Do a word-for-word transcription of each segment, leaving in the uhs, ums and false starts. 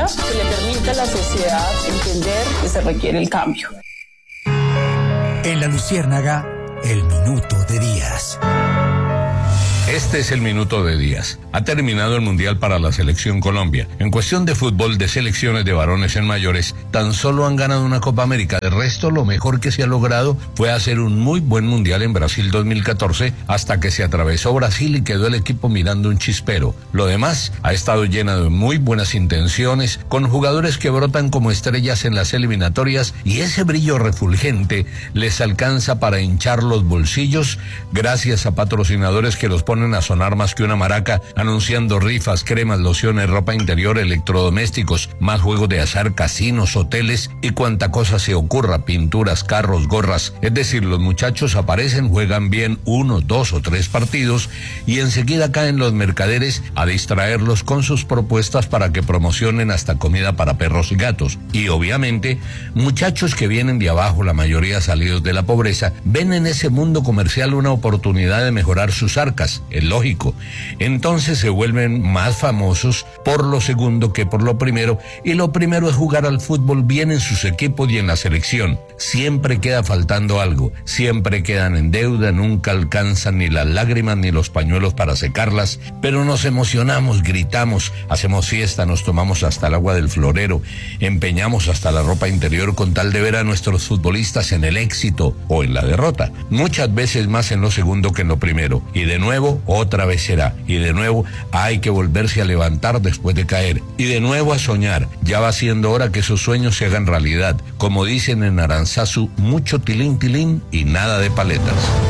nueva que le permita a la sociedad entender que se requiere el cambio. En La Luciérnaga, el minuto de Díaz. Este es el minuto de Díaz. Ha terminado el Mundial para la Selección Colombia. En cuestión de fútbol, de selecciones de varones en mayores, tan solo han ganado una Copa América. De resto, lo mejor que se ha logrado fue hacer un muy buen Mundial en Brasil dos mil catorce, hasta que se atravesó Brasil y quedó el equipo mirando un chispero. Lo demás ha estado lleno de muy buenas intenciones, con jugadores que brotan como estrellas en las eliminatorias, y ese brillo refulgente les alcanza para hinchar los bolsillos gracias a patrocinadores que los ponen a sonar más que una maraca, anunciando rifas, cremas, lociones, ropa interior, electrodomésticos, más juegos de azar, casinos, hoteles y cuanta cosa se ocurra, pinturas, carros, gorras. Es decir, los muchachos aparecen, juegan bien uno, dos o tres partidos y enseguida caen los mercaderes a distraerlos con sus propuestas para que promocionen hasta comida para perros y gatos. Y obviamente, muchachos que vienen de abajo, la mayoría salidos de la pobreza, ven en ese mundo comercial una oportunidad de mejorar sus arcas. Es lógico. Entonces se vuelven más famosos por lo segundo que por lo primero, y lo primero es jugar al fútbol bien en sus equipos y en la selección. Siempre queda faltando algo, siempre quedan en deuda, nunca alcanzan ni las lágrimas ni los pañuelos para secarlas, pero nos emocionamos, gritamos, hacemos fiesta, nos tomamos hasta el agua del florero, empeñamos hasta la ropa interior con tal de ver a nuestros futbolistas en el éxito o en la derrota, muchas veces más en lo segundo que en lo primero, y de nuevo otra vez será, y de nuevo hay que volverse a levantar después de caer, y de nuevo a soñar. Ya va siendo hora que esos sueños se hagan realidad. Como dicen en Aranzazu, mucho tilín tilín y nada de paletas.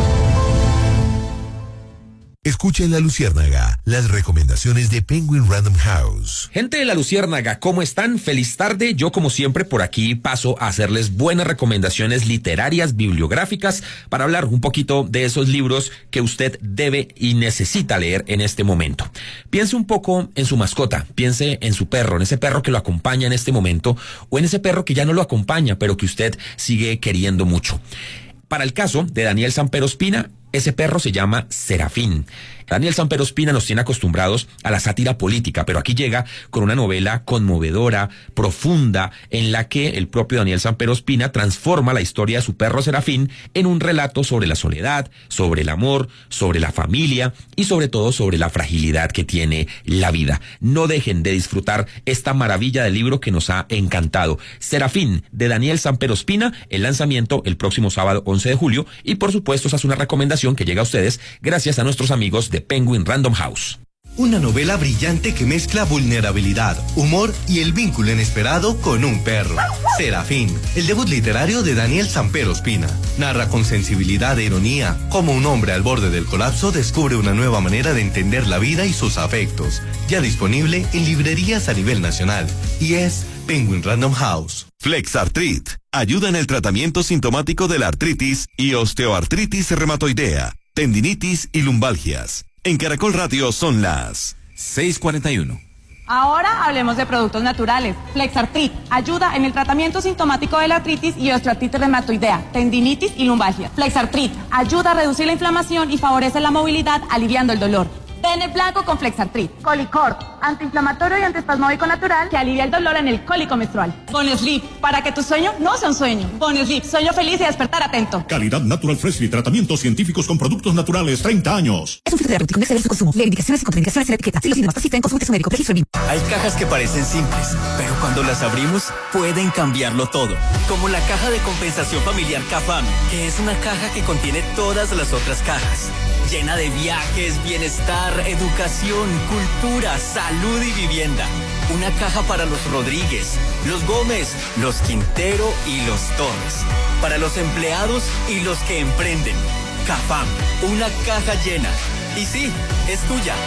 Escucha en La Luciérnaga las recomendaciones de Penguin Random House. Gente de La Luciérnaga, ¿cómo están? Feliz tarde. Yo, como siempre, por aquí paso a hacerles buenas recomendaciones literarias, bibliográficas, para hablar un poquito de esos libros que usted debe y necesita leer en este momento. Piense un poco en su mascota, piense en su perro, en ese perro que lo acompaña en este momento, o en ese perro que ya no lo acompaña, pero que usted sigue queriendo mucho. Para el caso de Daniel Samper Ospina, ese perro se llama Serafín. Daniel Samper Ospina nos tiene acostumbrados a la sátira política, pero aquí llega con una novela conmovedora, profunda, en la que el propio Daniel Samper Ospina transforma la historia de su perro Serafín en un relato sobre la soledad, sobre el amor, sobre la familia y sobre todo sobre la fragilidad que tiene la vida. No dejen de disfrutar esta maravilla de libro que nos ha encantado. Serafín, de Daniel Samper Ospina, el lanzamiento el próximo sábado once de julio, y por supuesto esa es una recomendación que llega a ustedes gracias a nuestros amigos de Penguin Random House. Una novela brillante que mezcla vulnerabilidad, humor y el vínculo inesperado con un perro. Serafín, el debut literario de Daniel Samper Ospina. Narra con sensibilidad e ironía cómo un hombre al borde del colapso descubre una nueva manera de entender la vida y sus afectos. Ya disponible en librerías a nivel nacional. Y es Penguin Random House. Flexartrit ayuda en el tratamiento sintomático de la artritis y osteoartritis reumatoidea, tendinitis y lumbalgias. En Caracol Radio son las seis cuarenta y uno. Ahora hablemos de productos naturales. Flexartrit ayuda en el tratamiento sintomático de la artritis y osteoartritis reumatoidea, tendinitis y lumbalgia. Flexartrit ayuda a reducir la inflamación y favorece la movilidad, aliviando el dolor. Pene blanco con Flexartrit. Colicort, antiinflamatorio y antiespasmódico natural que alivia el dolor en el cólico menstrual. Bonesleep, para que tu sueño no sea un sueño. Bonesleep, sueño feliz y despertar atento. Calidad Natural Freshly, tratamientos científicos con productos naturales, treinta años. Es un fitoterapéutico, no exceder su consumo. Lee indicaciones y contraindicaciones en la etiqueta. Si los síntomas persisten, consulte a su médico. Registro B I M. Hay cajas que parecen simples, pero cuando las abrimos pueden cambiarlo todo. Como la caja de compensación familiar CAFAM, que es una caja que contiene todas las otras cajas. Llena de viajes, bienestar, educación, cultura, salud y vivienda. Una caja para los Rodríguez, los Gómez, los Quintero y los Torres. Para los empleados y los que emprenden. CAFAM, una caja llena. Y sí, es tuya.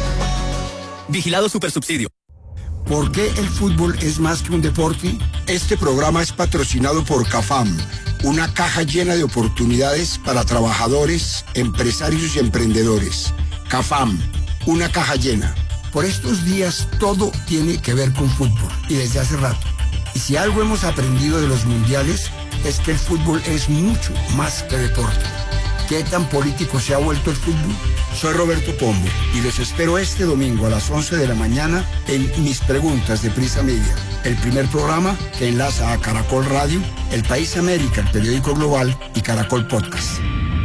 Vigilado Supersubsidio. ¿Por qué el fútbol es más que un deporte? Este programa es patrocinado por CAFAM, una caja llena de oportunidades para trabajadores, empresarios y emprendedores. CAFAM, una caja llena. Por estos días todo tiene que ver con fútbol, y desde hace rato. Y si algo hemos aprendido de los mundiales es que el fútbol es mucho más que deporte. ¿Qué tan político se ha vuelto el fútbol? Soy Roberto Pombo y los espero este domingo a las once de la mañana en Mis Preguntas de Prisa Media, el primer programa que enlaza a Caracol Radio, El País América, el periódico global y Caracol Podcast.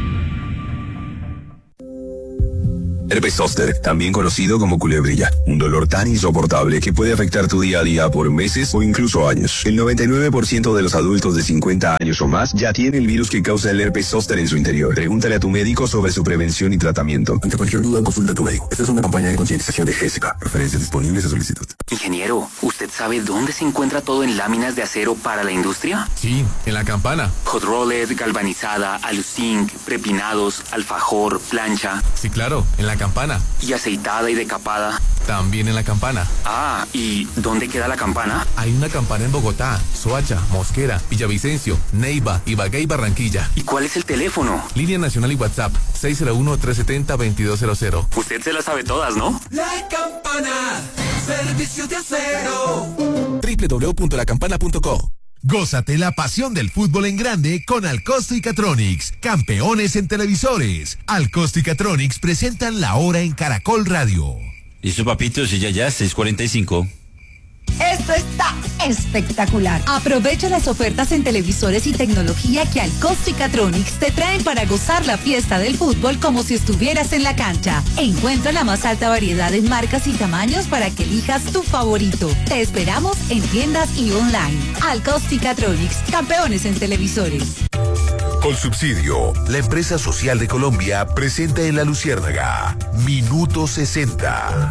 Herpes zóster, también conocido como culebrilla, un dolor tan insoportable que puede afectar tu día a día por meses o incluso años. El noventa y nueve por ciento de los adultos de cincuenta años o más ya tiene el virus que causa el herpes zóster en su interior. Pregúntale a tu médico sobre su prevención y tratamiento. Ante cualquier duda, consulta a tu médico. Esta es una campaña de concientización de Gésica. Referencias disponibles a solicitud. Ingeniero, ¿usted sabe dónde se encuentra todo en láminas de acero para la industria? Sí, en La Campana. Hot rolled, galvanizada, aluzinc, prepinados, alfajor, plancha. Sí, claro, en La Campana. ¿Y aceitada y decapada? También en La Campana. Ah, ¿y dónde queda La Campana? Hay una Campana en Bogotá, Soacha, Mosquera, Villavicencio, Neiva, Ibagué y Barranquilla. ¿Y cuál es el teléfono? Línea nacional y WhatsApp, seis cero uno, tres siete cero, dos dos cero cero. Usted se las sabe todas, ¿no? La Campana, servicio de acero. doble u doble u doble u punto la campana punto co. Gózate la pasión del fútbol en grande con Alcosto y Catronics, campeones en televisores. Alcosto y Catronics presentan La Hora en Caracol Radio. Listo, papitos, y ya ya, seis cuarenta y cinco. Esto está espectacular. Aprovecha las ofertas en televisores y tecnología que Alcosto y Catronics te traen para gozar la fiesta del fútbol como si estuvieras en la cancha. Encuentra la más alta variedad en marcas y tamaños para que elijas tu favorito. Te esperamos en tiendas y online. Alcosto y Catronics, campeones en televisores. Colsubsidio, la empresa social de Colombia, presenta en La Luciérnaga Minuto sesenta.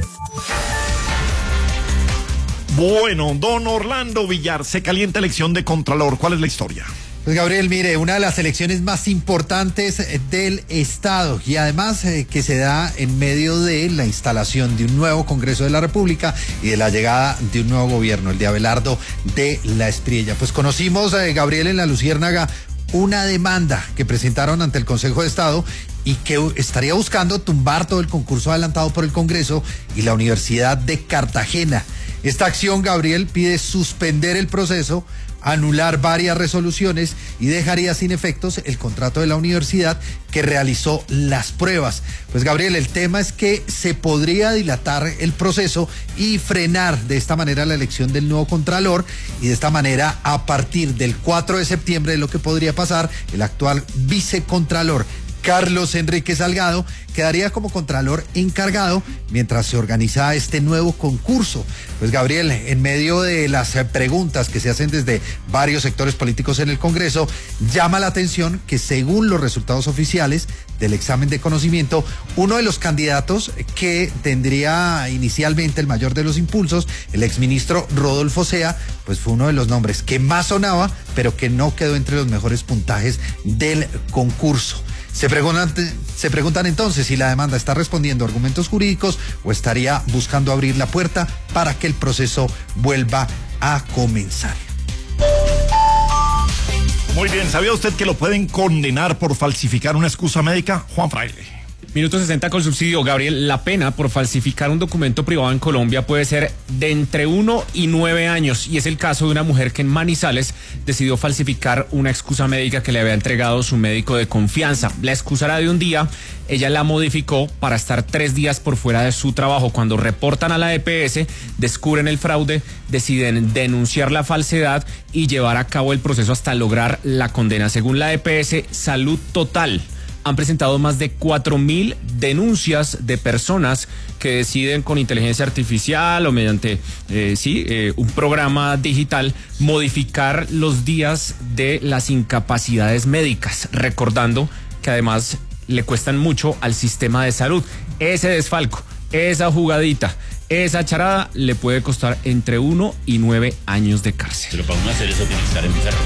Bueno, don Orlando Villar, se calienta elección de Contralor. ¿Cuál es la historia? Pues Gabriel, mire, una de las elecciones más importantes del Estado y además eh, que se da en medio de la instalación de un nuevo Congreso de la República y de la llegada de un nuevo gobierno, el de Abelardo de la Espriella. Pues conocimos, eh, Gabriel, en La Luciérnaga, una demanda que presentaron ante el Consejo de Estado y que estaría buscando tumbar todo el concurso adelantado por el Congreso y la Universidad de Cartagena. Esta acción, Gabriel, pide suspender el proceso, anular varias resoluciones y dejaría sin efectos el contrato de la universidad que realizó las pruebas. Pues Gabriel, el tema es que se podría dilatar el proceso y frenar de esta manera la elección del nuevo Contralor y de esta manera a partir del cuatro de septiembre lo que podría pasar, el actual vicecontralor Carlos Enrique Salgado quedaría como contralor encargado mientras se organiza este nuevo concurso. Pues Gabriel, en medio de las preguntas que se hacen desde varios sectores políticos en el Congreso, llama la atención que según los resultados oficiales del examen de conocimiento, uno de los candidatos que tendría inicialmente el mayor de los impulsos, el exministro Rodolfo Sea, pues fue uno de los nombres que más sonaba, pero que no quedó entre los mejores puntajes del concurso. Se preguntan, se preguntan entonces si la demanda está respondiendo a argumentos jurídicos o estaría buscando abrir la puerta para que el proceso vuelva a comenzar. Muy bien, ¿sabía usted que lo pueden condenar por falsificar una excusa médica? Juan Fraile. Minuto sesenta con subsidio. Gabriel, la pena por falsificar un documento privado en Colombia puede ser de entre uno y nueve años y es el caso de una mujer que en Manizales decidió falsificar una excusa médica que le había entregado su médico de confianza. La excusa era de un día, ella la modificó para estar tres días por fuera de su trabajo. Cuando reportan a la E P S, descubren el fraude, deciden denunciar la falsedad y llevar a cabo el proceso hasta lograr la condena. Según la E P S, Salud Total han presentado más de cuatro mil denuncias de personas que deciden con inteligencia artificial o mediante eh, sí, eh, un programa digital modificar los días de las incapacidades médicas, recordando que además le cuestan mucho al sistema de salud. Ese desfalco, esa jugadita, esa charada le puede costar entre uno y nueve años de cárcel. Pero para uno hacer eso tiene que estar enfermo.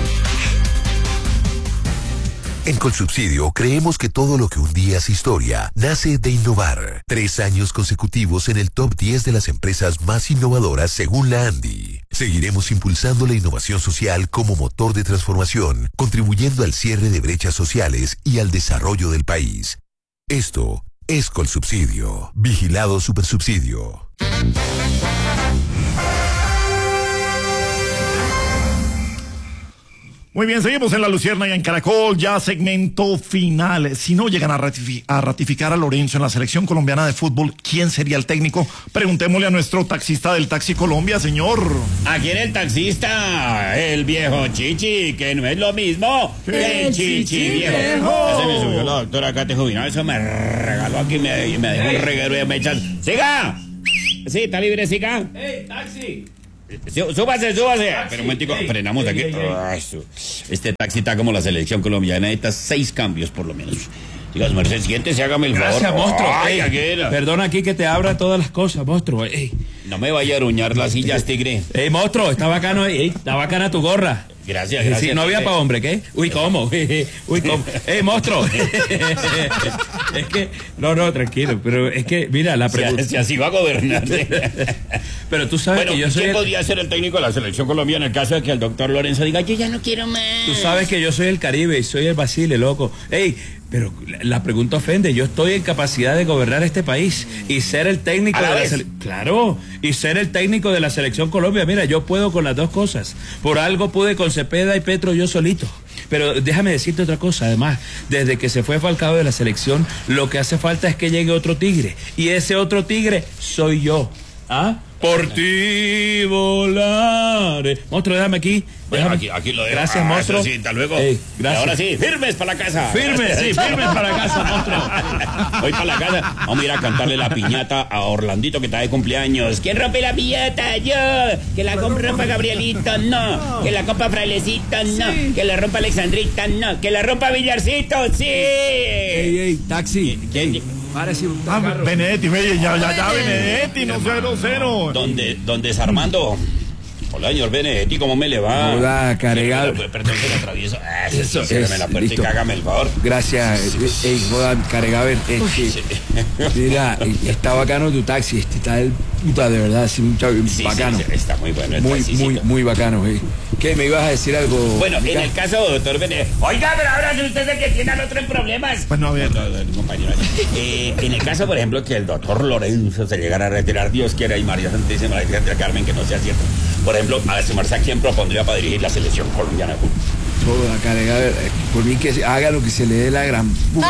En Colsubsidio creemos que todo lo que un día es historia nace de innovar. Tres años consecutivos en el top diez de las empresas más innovadoras según la ANDI. Seguiremos impulsando la innovación social como motor de transformación, contribuyendo al cierre de brechas sociales y al desarrollo del país. Esto es Colsubsidio. Vigilado Supersubsidio. Muy bien, seguimos en La Lucierna y en Caracol, ya segmento final. Si no llegan a, ratifi- a ratificar a Lorenzo en la selección colombiana de fútbol, ¿quién sería el técnico? Preguntémosle a nuestro taxista del Taxi Colombia, señor. Aquí en el taxista, el viejo Chichi, que no es lo mismo que el Chichi, chichi viejo. viejo. Se me subió la doctora Cate Juvenal, eso me regaló aquí, me, me dejó un reguero de mechas. ¡Siga! Sí, ¿está libre, siga? ¡Ey, taxi! Súbase, súbase. Taxi, Pero un momentico, ey, frenamos ey, aquí. ey, ey. Ay, su- Este taxi está como la selección colombiana, necesita seis cambios por lo menos. Digas, Mercedes, siéntese, hágame el favor. Gracias, monstruo. Ay, Ey, aquí era. perdona aquí que te abra todas las cosas, monstruo. Ey. No me vaya a aruñar las sillas, tigre. Ey, monstruo, está bacano, ey, está bacana tu gorra. Gracias, gracias. Sí, no había tigre. para hombre, ¿qué? Uy, ¿cómo? Uy, ¿cómo? ¡Ey, monstruo! Es que, no, no, tranquilo, pero es que, mira, la pregunta... Si, si así va a gobernar. Pero tú sabes Bueno, que yo soy... ¿quién el- podría ser el técnico de la selección colombiana en el caso de que el doctor Lorenzo diga, yo ya no quiero más? Tú sabes que yo soy el Caribe y soy el Basile, loco. Ey, pero la, la pregunta ofende. Yo estoy en capacidad de gobernar este país y ser el técnico ¿A la de la vez? selección. Claro, y ser el técnico de la selección Colombia. Mira, yo puedo con las dos cosas. Por algo pude con Cepeda y Petro yo solito. Pero déjame decirte otra cosa, además, desde que se fue Falcao de la selección, lo que hace falta es que llegue otro tigre. Y ese otro tigre soy yo. ¿Ah? Por ti volaré. Monstruo, déjame aquí. Bueno, déjame. aquí, aquí lo dejo. Gracias, Ah, monstruo. eso sí, hasta luego. Ey, Y gracias. ahora sí, firmes para la casa. Firmes, sí, firmes para la casa, monstruo. Voy para la casa. Vamos a ir a cantarle la piñata a Orlandito que está de cumpleaños. ¿Quién rompe la piñata? Yo. Que la rompa Gabrielito, no. Que la copa Frailecito, no. Que la rompa Alexandrita, no. Que la rompa Villarcito, sí. Ey, ey, taxi. ¿Quién- Párese un Ah, carro. Benedetti, ve, ya, ya, ya, Benedetti, no cero, cero. ¿Dónde, dónde es Armando? Hola, señor Benedetti, ¿cómo me le va? Hola, Carregal. Perdón que le atravieso. Ah, sí, Eso sí, ciérreme es, la puerta listo. y cágame el favor. Gracias. Ey, jodan, Caregaber. Este, mira, está bacano tu taxi. Este está el puta, de verdad, sí, mucha, Sí, bacano. sí, sí, está muy bueno el Muy, taxicito. muy, muy bacano. Ey. ¿Qué? ¿Me ibas a decir algo? Bueno, en Mira. el caso, doctor Benedetti. Oiga, pero ahora es usted el que tiene al otro en problemas. Bueno, a ver. No, no, no, compañero. Eh, en el caso, por ejemplo, que el doctor Lorenzo se llegara a retirar, Dios quiera, y María Santísima, la Virgen del Carmen, que no sea cierto. Por ejemplo, a sumarse a quién propondría para dirigir la selección colombiana de fútbol. Joda, Caregaber. eh, Por mí que haga lo que se le dé la gran puta.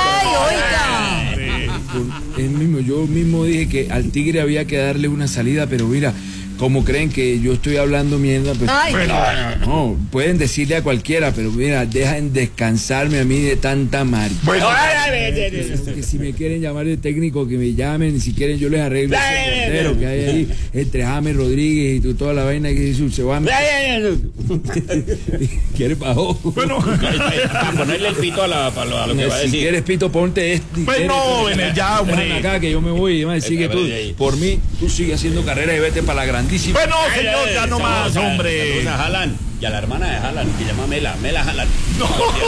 ¡Ay, oiga! Por- él mismo, yo mismo dije que al tigre había que darle una salida, pero mira, como creen que yo estoy hablando mierda, pues Ay. bueno, no, pueden decirle a cualquiera, pero mira, dejen descansarme a mí de tanta mar. Bueno, ay, ay, ay, ay, ay. Que si me quieren llamar de técnico, que me llamen, y si quieren yo les arreglo Ay, ese ay, ay, portero ay. que hay ahí entre James Rodríguez y tú, toda la vaina que hizo se van. Ay, ay, ay. ¿Quieres bajo? Bueno, Para ponerle el pito a, la, a lo, a lo que va a si decir. quieres, Pito, ponte este. Pues no, Benet, ya, hombre. Déjame acá que yo me voy y además sigue tú. Por mí, tú sigue haciendo carrera y vete para la grandísima. bueno, señor, ya no más, hombre. Saludos a Haaland y a la hermana de Haaland, que se llama Mela, Mela Haaland. No.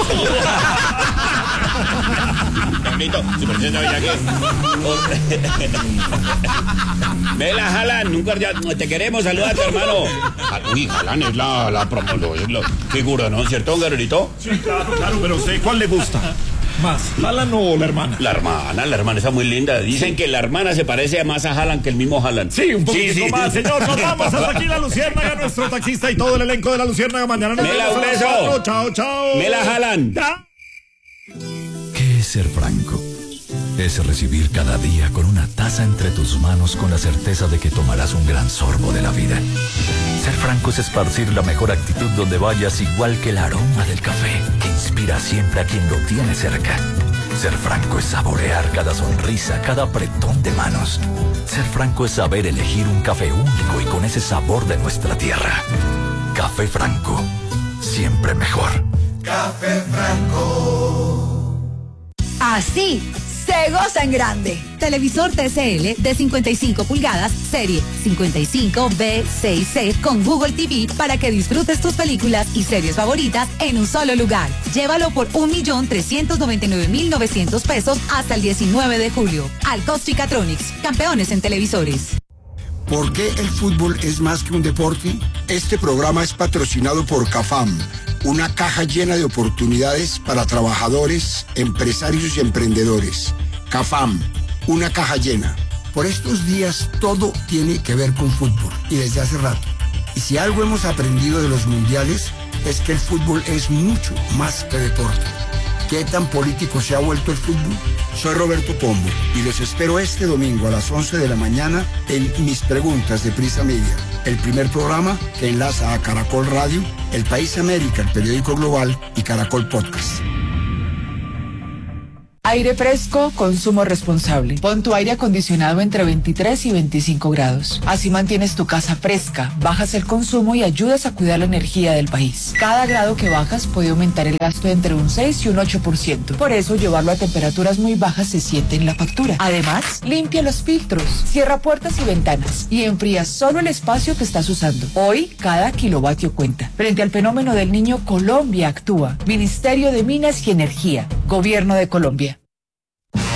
Carlito, su presencia hoy aquí. Mela Haaland, un cordial. Te queremos, saluda a tu hermano. Uy, Haaland es la, la promo, es la figura, ¿no? ¿Cierto, Garrito? Sí, claro, claro, pero sé cuál le gusta más, Haaland o la hermana. La hermana, la hermana está muy linda. Dicen que la hermana se parece más a Haaland que el mismo Haaland. Sí, un poquito más, señor. Nos vamos hasta aquí La Luciérnaga, nuestro taxista y todo el elenco de La Luciérnaga. Mañana nos Mela, vemos un a las beso. cuatro. Chao, chao. Mela Haaland. Ya. ¿Qué es ser franco? Es recibir cada día con una taza entre tus manos con la certeza de que tomarás un gran sorbo de la vida. Ser franco es esparcir la mejor actitud donde vayas, igual que el aroma del café que inspira siempre a quien lo tiene cerca. Ser franco es saborear cada sonrisa, cada apretón de manos. Ser franco es saber elegir un café único y con ese sabor de nuestra tierra. Café Franco, siempre mejor. Café Franco. Así se goza en grande. Televisor T C L de cincuenta y cinco pulgadas, serie cincuenta y cinco B seis C con Google T V para que disfrutes tus películas y series favoritas en un solo lugar. Llévalo por un millón trescientos noventa y nueve mil novecientos pesos hasta el diecinueve de julio. Alcostricatronics, campeones en televisores. ¿Por qué el fútbol es más que un deporte? Este programa es patrocinado por CAFAM, una caja llena de oportunidades para trabajadores, empresarios y emprendedores. CAFAM, una caja llena. Por estos días todo tiene que ver con fútbol y desde hace rato. Y si algo hemos aprendido de los mundiales es que el fútbol es mucho más que deporte. ¿Qué tan político se ha vuelto el fútbol? Soy Roberto Pombo y los espero este domingo a las once de la mañana en Mis Preguntas de Prisa Media, el primer programa que enlaza a Caracol Radio, El País América, el periódico global y Caracol Podcast. Aire fresco, consumo responsable. Pon tu aire acondicionado entre veintitrés y veinticinco grados. Así mantienes tu casa fresca, bajas el consumo y ayudas a cuidar la energía del país. Cada grado que bajas puede aumentar el gasto entre un seis y un ocho por ciento. Por eso, llevarlo a temperaturas muy bajas se siente en la factura. Además, limpia los filtros, cierra puertas y ventanas y enfría solo el espacio que estás usando. Hoy, cada kilovatio cuenta. Frente al fenómeno del Niño, Colombia actúa. Ministerio de Minas y Energía. Gobierno de Colombia.